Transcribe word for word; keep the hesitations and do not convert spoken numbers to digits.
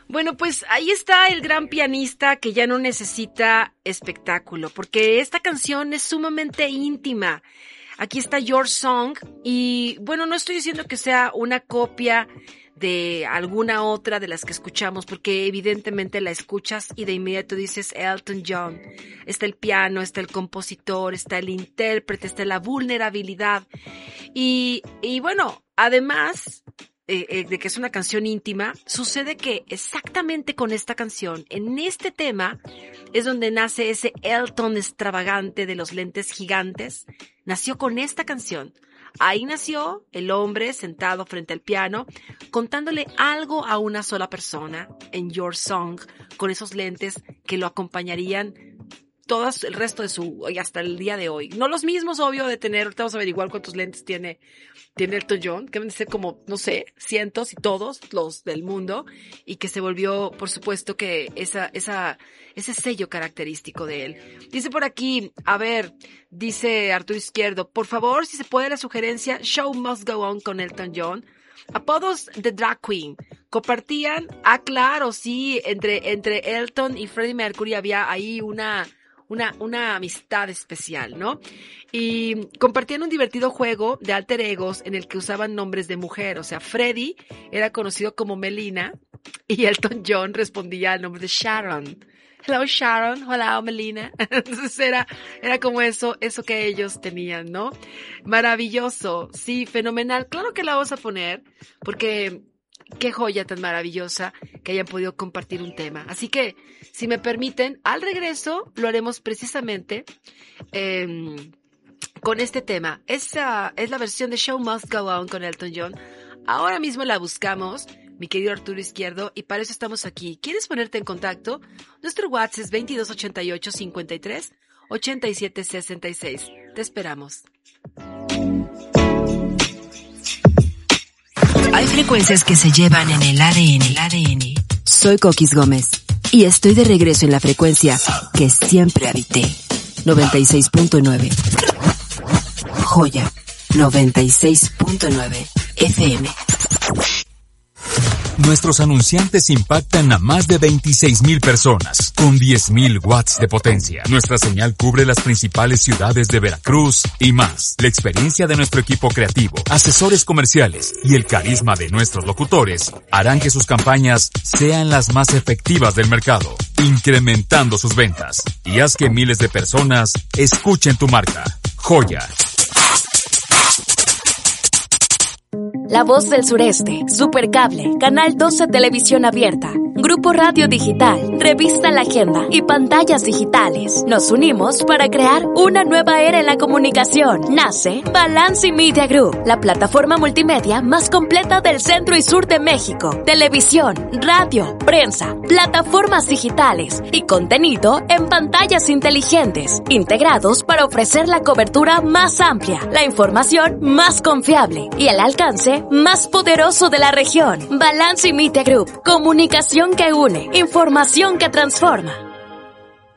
Bueno, pues ahí está el gran pianista que ya no necesita espectáculo, porque esta canción es sumamente íntima. Aquí está Your Song y bueno, no estoy diciendo que sea una copia de alguna otra de las que escuchamos, porque evidentemente la escuchas y de inmediato dices Elton John. Está el piano, está el compositor, está el intérprete, está la vulnerabilidad. Y, y bueno, además eh, eh, de que es una canción íntima, sucede que exactamente con esta canción, en este tema, es donde nace ese Elton extravagante de los lentes gigantes. Nació con esta canción. Ahí nació el hombre sentado frente al piano, contándole algo a una sola persona en Your Song, con esos lentes que lo acompañarían todo el resto de su, y hasta el día de hoy. No los mismos, obvio, de tener, ahorita vamos a averiguar cuántos lentes tiene, tiene Elton John, que deben de ser como, no sé, cientos y todos los del mundo, y que se volvió, por supuesto, que esa, esa, ese sello característico de él. Dice por aquí, a ver, dice Arturo Izquierdo, por favor, si se puede la sugerencia, Show Must Go On con Elton John. Apodos de Drag Queen. Compartían, ah, claro, sí, entre, entre Elton y Freddie Mercury había ahí una, Una, una amistad especial, ¿no? Y compartían un divertido juego de alter egos en el que usaban nombres de mujer. O sea, Freddie era conocido como Melina y Elton John respondía al nombre de Sharon. Hello Sharon, hola Melina. Entonces era, era como eso, eso que ellos tenían, ¿no? Maravilloso, sí, fenomenal. Claro que la vamos a poner porque qué joya tan maravillosa que hayan podido compartir un tema. Así que, si me permiten, al regreso lo haremos precisamente eh, con este tema. Esa es la versión de Show Must Go On con Elton John. Ahora mismo la buscamos, mi querido Arturo Izquierdo, y para eso estamos aquí. ¿Quieres ponerte en contacto? Nuestro WhatsApp es veintidós ochenta y ocho cincuenta y tres ochenta y siete sesenta y seis. Te esperamos. Hay frecuencias que se llevan en el A D N. El A D N. Soy Coquis Gómez y estoy de regreso en la frecuencia que siempre habité. noventa y seis punto nueve. Joya. noventa y seis punto nueve F M. Nuestros anunciantes impactan a más de veintiséis mil personas, con diez mil watts de potencia. Nuestra señal cubre las principales ciudades de Veracruz y más. La experiencia de nuestro equipo creativo, asesores comerciales y el carisma de nuestros locutores harán que sus campañas sean las más efectivas del mercado, incrementando sus ventas. Y haz que miles de personas escuchen tu marca. Joya. La Voz del Sureste, Supercable, Canal doce Televisión Abierta, Grupo Radio Digital, Revista La Agenda y Pantallas Digitales. Nos unimos para crear una nueva era en la comunicación. Nace Balance Media Group, la plataforma multimedia más completa del centro y sur de México. Televisión, radio, prensa, plataformas digitales y contenido en pantallas inteligentes, integrados para ofrecer la cobertura más amplia, la información más confiable y el alcance más poderoso de la región. Balance Media Group, comunicación que une, información que transforma.